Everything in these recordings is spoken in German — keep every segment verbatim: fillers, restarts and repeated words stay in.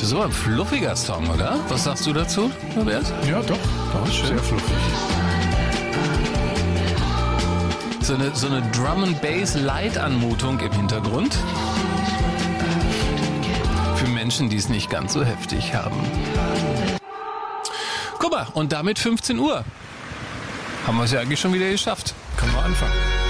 Das ist aber ein fluffiger Song, oder? Was sagst du dazu, Robert? Ja, doch. doch Schön. Sehr fluffig. So eine, so eine Drum-and-Bass-Light-Anmutung im Hintergrund. Für Menschen, die es nicht ganz so heftig haben. Guck mal, und damit fünfzehn Uhr. Haben wir es ja eigentlich schon wieder geschafft. Können wir anfangen.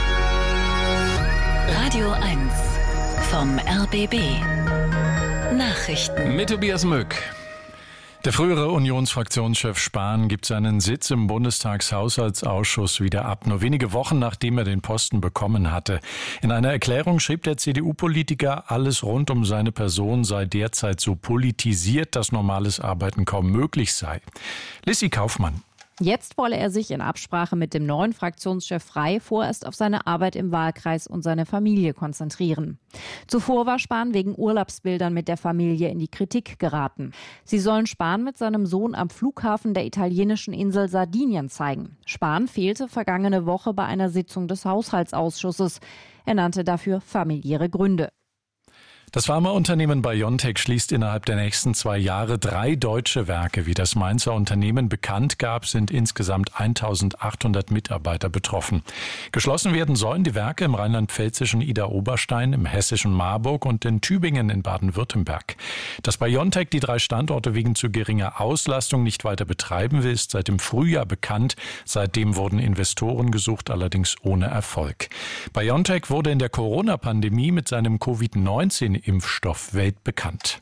Radio eins vom R B B. Nachrichten. Mit Tobias Möck. Der frühere Unionsfraktionschef Spahn gibt seinen Sitz im Bundestagshaushaltsausschuss wieder ab, nur wenige Wochen nachdem er den Posten bekommen hatte. In einer Erklärung schrieb der C D U-Politiker, alles rund um seine Person sei derzeit so politisiert, dass normales Arbeiten kaum möglich sei. Lissi Kaufmann. Jetzt wolle er sich in Absprache mit dem neuen Fraktionschef Frey vorerst auf seine Arbeit im Wahlkreis und seine Familie konzentrieren. Zuvor war Spahn wegen Urlaubsbildern mit der Familie in die Kritik geraten. Sie sollen Spahn mit seinem Sohn am Flughafen der italienischen Insel Sardinien zeigen. Spahn fehlte vergangene Woche bei einer Sitzung des Haushaltsausschusses. Er nannte dafür familiäre Gründe. Das Pharmaunternehmen BioNTech schließt innerhalb der nächsten zwei Jahre drei deutsche Werke. Wie das Mainzer Unternehmen bekannt gab, sind insgesamt eintausendachthundert Mitarbeiter betroffen. Geschlossen werden sollen die Werke im rheinland-pfälzischen Idar-Oberstein, im hessischen Marburg und in Tübingen in Baden-Württemberg. Dass BioNTech die drei Standorte wegen zu geringer Auslastung nicht weiter betreiben will, ist seit dem Frühjahr bekannt. Seitdem wurden Investoren gesucht, allerdings ohne Erfolg. BioNTech wurde in der Corona-Pandemie mit seinem Covid neunzehn Impfstoff weltbekannt.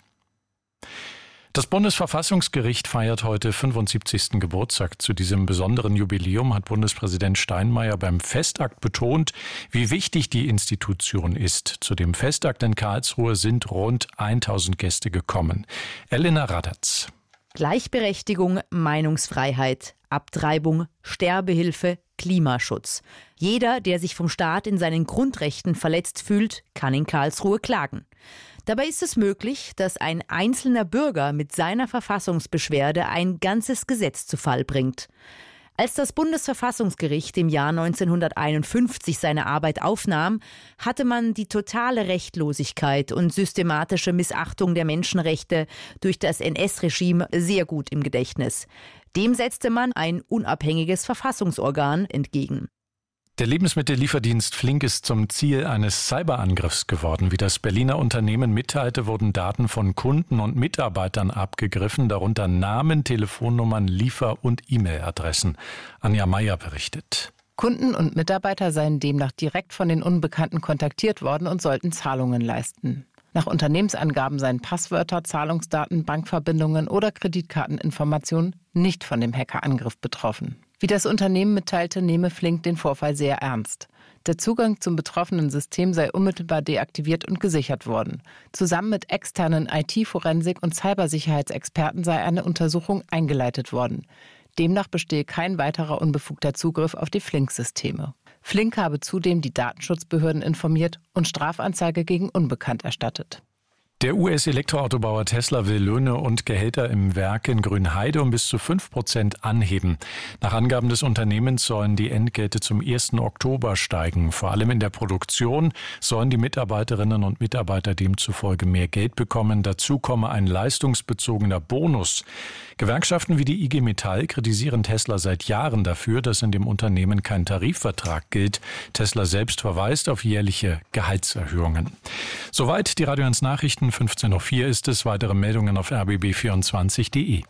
Das Bundesverfassungsgericht feiert heute fünfundsiebzigsten Geburtstag. Zu diesem besonderen Jubiläum hat Bundespräsident Steinmeier beim Festakt betont, wie wichtig die Institution ist. Zu dem Festakt in Karlsruhe sind rund tausend Gäste gekommen. Elena Radatz. Gleichberechtigung, Meinungsfreiheit, Abtreibung, Sterbehilfe, Klimaschutz. Jeder, der sich vom Staat in seinen Grundrechten verletzt fühlt, kann in Karlsruhe klagen. Dabei ist es möglich, dass ein einzelner Bürger mit seiner Verfassungsbeschwerde ein ganzes Gesetz zu Fall bringt. Als das Bundesverfassungsgericht im Jahr neunzehnhunderteinundfünfzig seine Arbeit aufnahm, hatte man die totale Rechtlosigkeit und systematische Missachtung der Menschenrechte durch das N S-Regime sehr gut im Gedächtnis. Dem setzte man ein unabhängiges Verfassungsorgan entgegen. Der Lebensmittellieferdienst Flink ist zum Ziel eines Cyberangriffs geworden. Wie das Berliner Unternehmen mitteilte, wurden Daten von Kunden und Mitarbeitern abgegriffen, darunter Namen, Telefonnummern, Liefer- und E-Mail-Adressen. Anja Meier berichtet. Kunden und Mitarbeiter seien demnach direkt von den Unbekannten kontaktiert worden und sollten Zahlungen leisten. Nach Unternehmensangaben seien Passwörter, Zahlungsdaten, Bankverbindungen oder Kreditkarteninformationen nicht von dem Hackerangriff betroffen. Wie das Unternehmen mitteilte, nehme Flink den Vorfall sehr ernst. Der Zugang zum betroffenen System sei unmittelbar deaktiviert und gesichert worden. Zusammen mit externen I T-Forensik- und Cybersicherheitsexperten sei eine Untersuchung eingeleitet worden. Demnach bestehe kein weiterer unbefugter Zugriff auf die Flink-Systeme. Flink habe zudem die Datenschutzbehörden informiert und Strafanzeige gegen Unbekannt erstattet. Der U S-Elektroautobauer Tesla will Löhne und Gehälter im Werk in Grünheide um bis zu fünf Prozent anheben. Nach Angaben des Unternehmens sollen die Entgelte zum ersten Oktober steigen. Vor allem in der Produktion sollen die Mitarbeiterinnen und Mitarbeiter demzufolge mehr Geld bekommen. Dazu komme ein leistungsbezogener Bonus. Gewerkschaften wie die I G Metall kritisieren Tesla seit Jahren dafür, dass in dem Unternehmen kein Tarifvertrag gilt. Tesla selbst verweist auf jährliche Gehaltserhöhungen. Soweit die Radio eins Nachrichten. fünfzehn Uhr vier ist es. Weitere Meldungen auf r b b vierundzwanzig punkt de.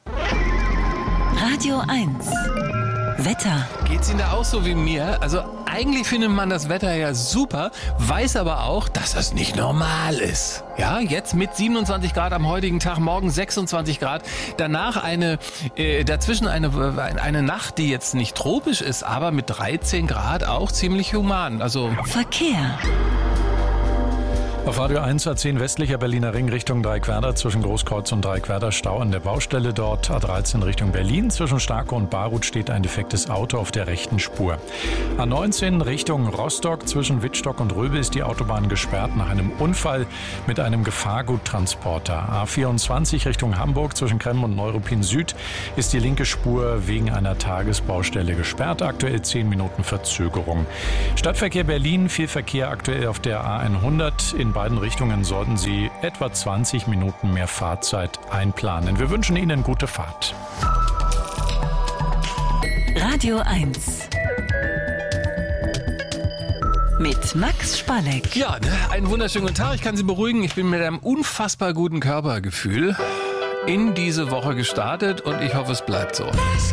Radio eins. Wetter. Geht's Ihnen da auch so wie mir? Also eigentlich findet man das Wetter ja super, weiß aber auch, dass das nicht normal ist. Ja, jetzt mit siebenundzwanzig Grad am heutigen Tag, morgen sechsundzwanzig Grad. Danach eine, äh, dazwischen eine, eine Nacht, die jetzt nicht tropisch ist, aber mit dreizehn Grad auch ziemlich human. Also Verkehr. Auf Radio eins A zehn westlicher Berliner Ring Richtung Dreiquerda zwischen Großkreuz und Dreiquerda Stau an der Baustelle dort. A dreizehn Richtung Berlin zwischen Starke und Barut steht ein defektes Auto auf der rechten Spur. A neunzehn Richtung Rostock zwischen Wittstock und Röbel ist die Autobahn gesperrt nach einem Unfall mit einem Gefahrguttransporter. A vierundzwanzig Richtung Hamburg zwischen Kremmen und Neuruppin Süd ist die linke Spur wegen einer Tagesbaustelle gesperrt. Aktuell zehn Minuten Verzögerung. Stadtverkehr Berlin, viel Verkehr aktuell auf der A hundert in beiden Richtungen sollten Sie etwa zwanzig Minuten mehr Fahrzeit einplanen. Wir wünschen Ihnen gute Fahrt. Radio eins. Mit Max Spalleck. Ja, ne, einen wunderschönen guten Tag. Ich kann Sie beruhigen. Ich bin mit einem unfassbar guten Körpergefühl in diese Woche gestartet und ich hoffe, es bleibt so.